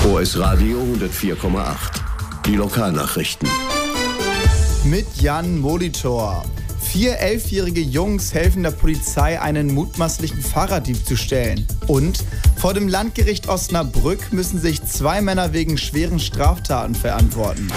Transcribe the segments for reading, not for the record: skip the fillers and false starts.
OS Radio 104,8. Die Lokalnachrichten. Mit Jan Molitor. 4 11-jährige Jungs helfen der Polizei, einen mutmaßlichen Fahrraddieb zu stellen. Und vor dem Landgericht Osnabrück müssen sich 2 Männer wegen schweren Straftaten verantworten.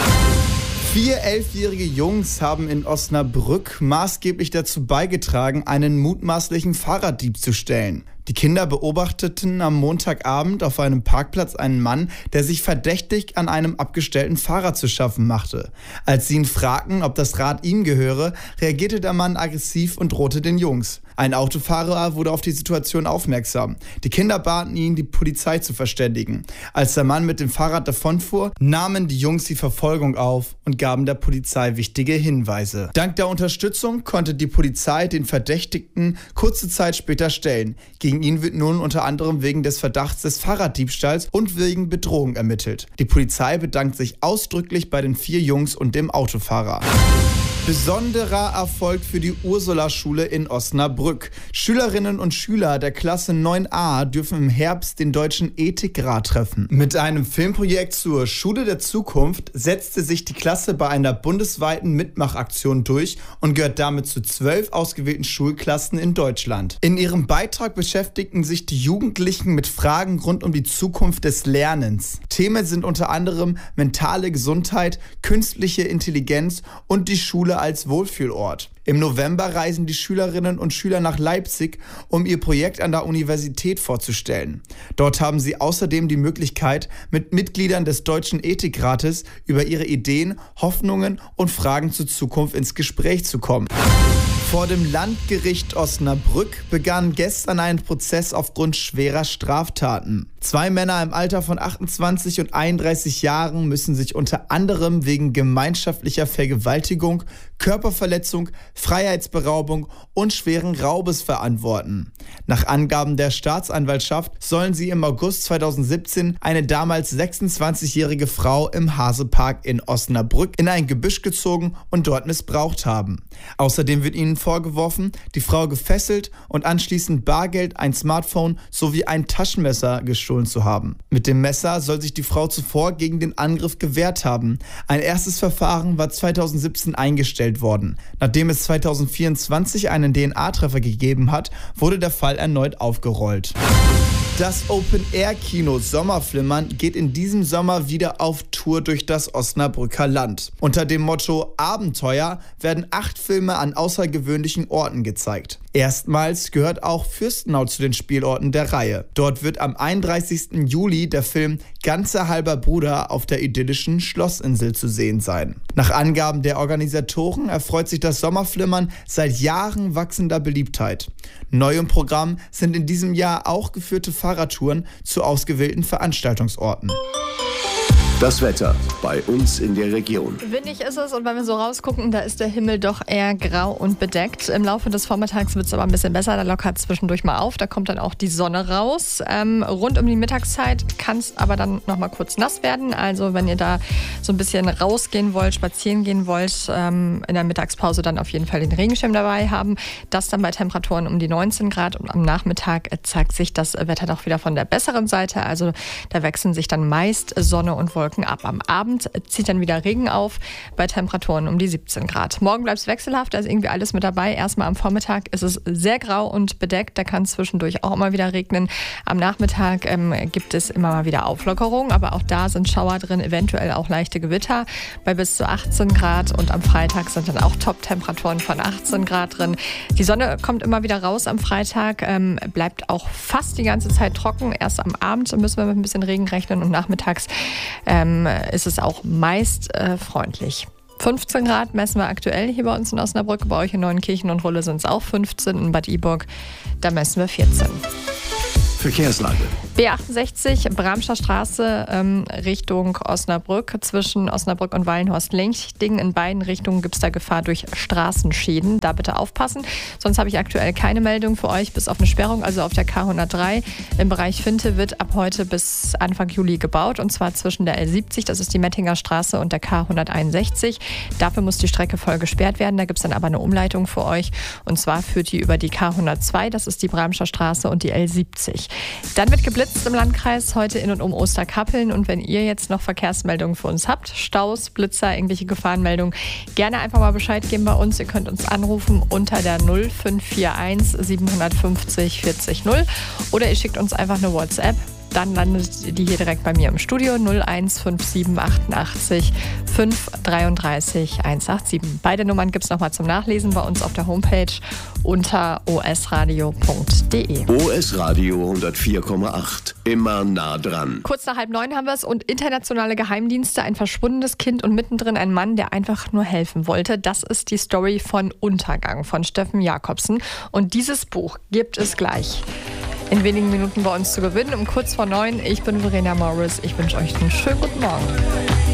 4 11-jährige Jungs haben in Osnabrück maßgeblich dazu beigetragen, einen mutmaßlichen Fahrraddieb zu stellen. Die Kinder beobachteten am Montagabend auf einem Parkplatz einen Mann, der sich verdächtig an einem abgestellten Fahrrad zu schaffen machte. Als sie ihn fragten, ob das Rad ihm gehöre, reagierte der Mann aggressiv und drohte den Jungs. Ein Autofahrer wurde auf die Situation aufmerksam. Die Kinder baten ihn, die Polizei zu verständigen. Als der Mann mit dem Fahrrad davonfuhr, nahmen die Jungs die Verfolgung auf und gaben der Polizei wichtige Hinweise. Dank der Unterstützung konnte die Polizei den Verdächtigten kurze Zeit später stellen. Gegen ihn wird nun unter anderem wegen des Verdachts des Fahrraddiebstahls und wegen Bedrohung ermittelt. Die Polizei bedankt sich ausdrücklich bei den 4 Jungs und dem Autofahrer. Besonderer Erfolg für die Ursula-Schule in Osnabrück. Schülerinnen und Schüler der Klasse 9a dürfen im Herbst den Deutschen Ethikrat treffen. Mit einem Filmprojekt zur Schule der Zukunft setzte sich die Klasse bei einer bundesweiten Mitmachaktion durch und gehört damit zu 12 ausgewählten Schulklassen in Deutschland. In ihrem Beitrag beschäftigten sich die Jugendlichen mit Fragen rund um die Zukunft des Lernens. Themen sind unter anderem mentale Gesundheit, künstliche Intelligenz und die Schule als Wohlfühlort. Im November reisen die Schülerinnen und Schüler nach Leipzig, um ihr Projekt an der Universität vorzustellen. Dort haben sie außerdem die Möglichkeit, mit Mitgliedern des Deutschen Ethikrates über ihre Ideen, Hoffnungen und Fragen zur Zukunft ins Gespräch zu kommen. Vor dem Landgericht Osnabrück begann gestern ein Prozess aufgrund schwerer Straftaten. 2 Männer im Alter von 28 und 31 Jahren müssen sich unter anderem wegen gemeinschaftlicher Vergewaltigung, Körperverletzung, Freiheitsberaubung und schweren Raubes verantworten. Nach Angaben der Staatsanwaltschaft sollen sie im August 2017 eine damals 26-jährige Frau im Hasepark in Osnabrück in ein Gebüsch gezogen und dort missbraucht haben. Außerdem wird ihnen vorgeworfen, die Frau gefesselt und anschließend Bargeld, ein Smartphone sowie ein Taschenmesser gestohlen zu haben. Mit dem Messer soll sich die Frau zuvor gegen den Angriff gewehrt haben. Ein erstes Verfahren war 2017 eingestellt worden. Nachdem es 2024 einen DNA-Treffer gegeben hat, wurde der Fall erneut aufgerollt. Das Open-Air-Kino Sommerflimmern geht in diesem Sommer wieder auf Tour durch das Osnabrücker Land. Unter dem Motto Abenteuer werden 8 Filme an außergewöhnlichen Orten gezeigt. Erstmals gehört auch Fürstenau zu den Spielorten der Reihe. Dort wird am 31. Juli der Film Ganzer halber Bruder auf der idyllischen Schlossinsel zu sehen sein. Nach Angaben der Organisatoren erfreut sich das Sommerflimmern seit Jahren wachsender Beliebtheit. Neu im Programm sind in diesem Jahr auch geführte Fahrradtouren zu ausgewählten Veranstaltungsorten. Das Wetter bei uns in der Region. Windig ist es und wenn wir so rausgucken, da ist der Himmel doch eher grau und bedeckt. Im Laufe des Vormittags wird es aber ein bisschen besser, da lockert es zwischendurch mal auf, da kommt dann auch die Sonne raus. Rund um die Mittagszeit kann es aber dann noch mal kurz nass werden. Also wenn ihr da so ein bisschen rausgehen wollt, spazieren gehen wollt, in der Mittagspause dann auf jeden Fall den Regenschirm dabei haben. Das dann bei Temperaturen um die 19 Grad und am Nachmittag zeigt sich das Wetter doch wieder von der besseren Seite. Also da wechseln sich dann meist Sonne und Wolken ab. Am Abend zieht dann wieder Regen auf bei Temperaturen um die 17 Grad. Morgen bleibt es wechselhaft, da ist irgendwie alles mit dabei. Erstmal am Vormittag ist es sehr grau und bedeckt, da kann es zwischendurch auch immer wieder regnen. Am Nachmittag gibt es immer mal wieder Auflockerungen, aber auch da sind Schauer drin, eventuell auch leichte Gewitter bei bis zu 18 Grad und am Freitag sind dann auch Top-Temperaturen von 18 Grad drin. Die Sonne kommt immer wieder raus am Freitag, bleibt auch fast die ganze Zeit trocken. Erst am Abend müssen wir mit ein bisschen Regen rechnen und nachmittags ist es auch meist freundlich. 15 Grad messen wir aktuell hier bei uns in Osnabrück. Bei euch in Neuenkirchen und Rulle sind es auch 15. In Bad Iburg, da messen wir 14. Verkehrslage. B68, Bramscher Straße Richtung Osnabrück. Zwischen Osnabrück und Wallenhorst-Lechting in beiden Richtungen gibt es da Gefahr durch Straßenschäden. Da bitte aufpassen. Sonst habe ich aktuell keine Meldung für euch, bis auf eine Sperrung. Also auf der K103 im Bereich Finte wird ab heute bis Anfang Juli gebaut. Und zwar zwischen der L70, das ist die Mettinger Straße, und der K161. Dafür muss die Strecke voll gesperrt werden. Da gibt es dann aber eine Umleitung für euch. Und zwar führt die über die K102, das ist die Bramscher Straße, und die L70. Dann wird geblitzt im Landkreis heute in und um Osterkappeln. Und wenn ihr jetzt noch Verkehrsmeldungen für uns habt, Staus, Blitzer, irgendwelche Gefahrenmeldungen, gerne einfach mal Bescheid geben bei uns. Ihr könnt uns anrufen unter der 0541 750 40 0 oder ihr schickt uns einfach eine WhatsApp. Dann landet die hier direkt bei mir im Studio 0157 88 533 187. Beide Nummern gibt es nochmal zum Nachlesen bei uns auf der Homepage unter osradio.de. OS Radio 104,8. Immer nah dran. Kurz nach 8:30 haben wir es und internationale Geheimdienste, ein verschwundenes Kind und mittendrin ein Mann, der einfach nur helfen wollte. Das ist die Story von Untergang von Steffen Jakobsen. Und dieses Buch gibt es gleich in wenigen Minuten bei uns zu gewinnen. Um kurz vor 9. Ich bin Verena Morris. Ich wünsche euch einen schönen guten Morgen.